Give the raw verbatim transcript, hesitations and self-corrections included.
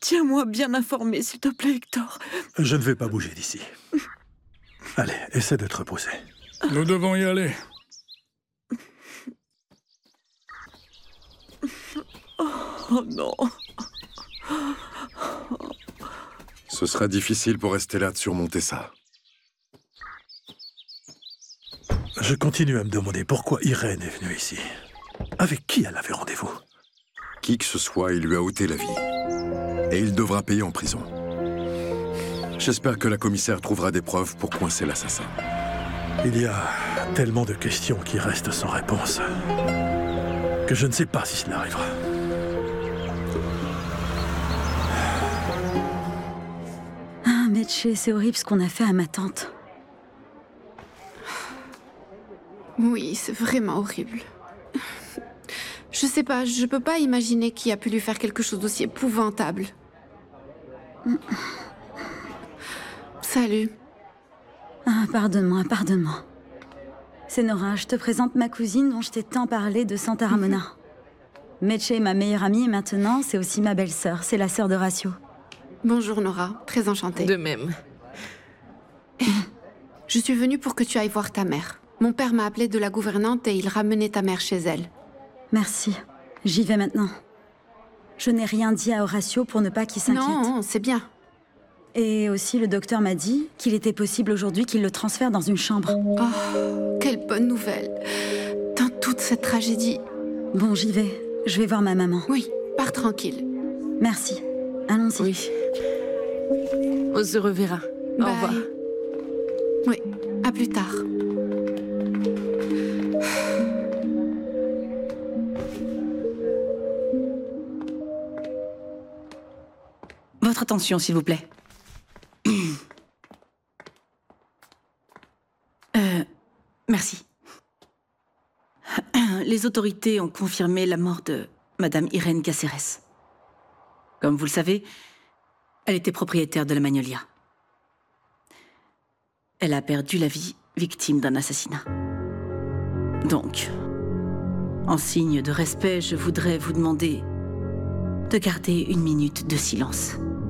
Tiens-moi bien informé, s'il te plaît, Hector. Je ne vais pas bouger d'ici. Allez, essaie de te reposer. Nous devons y aller. Oh non. Ce sera difficile pour Estella de surmonter ça. Je continue à me demander pourquoi Irène est venue ici. Avec qui elle avait rendez-vous? Qui que ce soit, il lui a ôté la vie. Et il devra payer en prison. J'espère que la commissaire trouvera des preuves pour coincer l'assassin. Il y a tellement de questions qui restent sans réponse que je ne sais pas si cela arrivera. Ah, Meche, c'est horrible ce qu'on a fait à ma tante. Oui, c'est vraiment horrible. Je sais pas, je peux pas imaginer qui a pu lui faire quelque chose d'aussi épouvantable. Salut. Ah, pardonne-moi, pardonne-moi. C'est Nora, je te présente ma cousine dont je t'ai tant parlé de Santa Ramona. Mm-hmm. Meche est ma meilleure amie et maintenant, c'est aussi ma belle-sœur, c'est la sœur d'Horacio. Bonjour Nora, très enchantée. De même. Je suis venue pour que tu ailles voir ta mère. Mon père m'a appelée de la gouvernante et il ramenait ta mère chez elle. Merci. J'y vais maintenant. Je n'ai rien dit à Horacio pour ne pas qu'il s'inquiète. Non, c'est bien. Et aussi, le docteur m'a dit qu'il était possible aujourd'hui qu'il le transfère dans une chambre. Oh, quelle bonne nouvelle. Dans toute cette tragédie. Bon, j'y vais. Je vais voir ma maman. Oui, pars tranquille. Merci. Allons-y. Oui. On se reverra. Au Bye. revoir. Oui, à plus tard. Votre attention, s'il vous plaît. euh, merci. Les autorités ont confirmé la mort de Madame Irène Caceres. Comme vous le savez, elle était propriétaire de la Magnolia. Elle a perdu la vie, victime d'un assassinat. Donc, en signe de respect, je voudrais vous demander de garder une minute de silence.